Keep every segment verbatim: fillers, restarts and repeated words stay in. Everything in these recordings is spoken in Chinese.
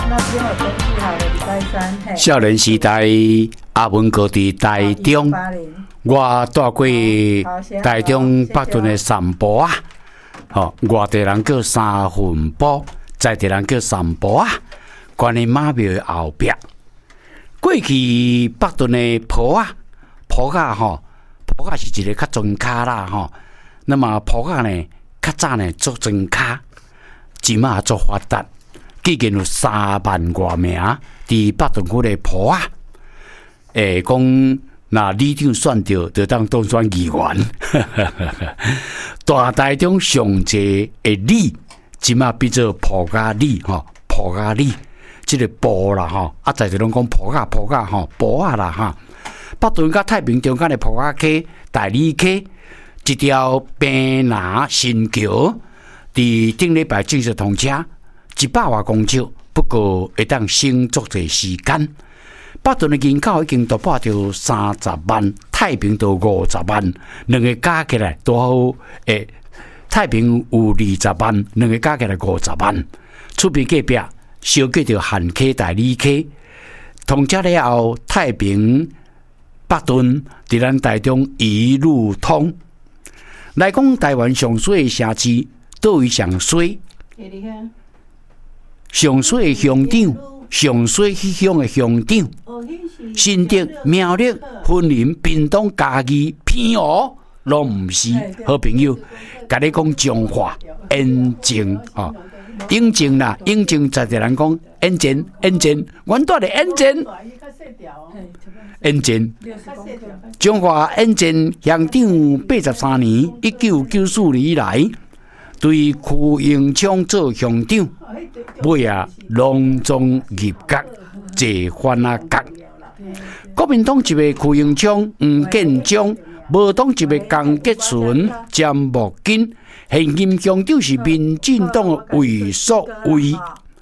那边有天气好的礼拜三。 少年时代，阿文哥伫台中，我带过台中北屯的散步啊。吼，外地人叫三分埔，在地人叫散步啊。关于马庙的后壁，过去北屯的埔啊，埔啊吼，埔啊是一个较庄卡啦吼。那么埔啊呢，较早呢做庄卡，即马做发达。已经有三万多名伫北屯区的埔啊，诶，讲那里长选到，就当当选议员。大台中上济的里，即马变做埔甲里吼，埔甲里，即个埔啦吼，啊，在这拢讲埔甲埔甲吼，埔啊啦哈。北屯甲太平中间的埔甲溪、大里溪，一条平南新桥，伫顶礼拜正式通车。一百外公尺，不过会当省足侪时间。北屯的人口已经突破到三十万，太平到五十万，两个加起来都好。诶，太平有二十万，两个加起来五十万。厝边隔壁小过着汉溪、大里溪，通车了后，太平、北屯伫咱台中一路通。来讲台湾上水的城市，倒位上水？上水的乡长，上水乡的乡长，新竹、苗栗、云林、屏东、嘉义、偏湖，拢唔是好朋友。甲你讲彰化、延靖哦，永靖啦，永靖在地人讲延靖，延靖，阮住咧延靖，延靖，彰化延靖乡长八十三年，一九九四年以来。对区英昌做乡长，尾啊隆重入阁，坐番啊阁。国民党一位区英昌、吴建章，无党一位江杰纯、詹木金，现任乡长是民进党的魏淑慧。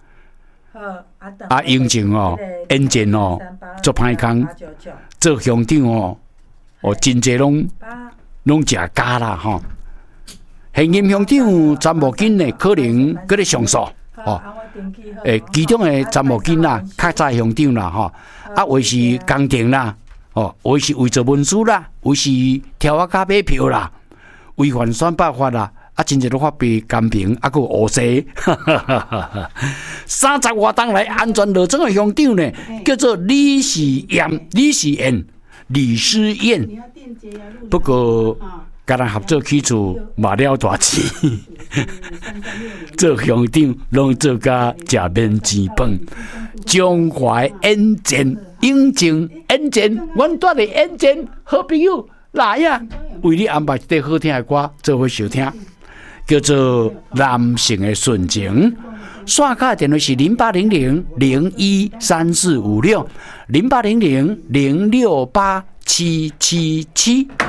啊，英靖哦，延靖哦，做歹工，做乡长哦，哦，真济拢拢食家啦吼。现任乡长詹木金呢，可能搁咧上诉哦。诶，其中的詹木金啦，较早乡长啦，吼，啊，为是工程啦，哦，为是为做文书啦，为是挑啊加买票啦，违反选罢法啦，啊，真正都发被监评，啊，佮乌西，三十外档来安全落庄的乡长呢，叫做李世燕，李世燕，李思燕，不过。甲咱合作起厝，嘛了大钱。做乡长，拢做甲食面钱饭。彰化延靖、永靖、延靖，阮住咧延靖，好朋友来呀！为你安排一首好听的歌，做伙收听，叫做《男性的纯情》。刷卡的电话是零八零零零一三四五六，零八零零零六八七七七。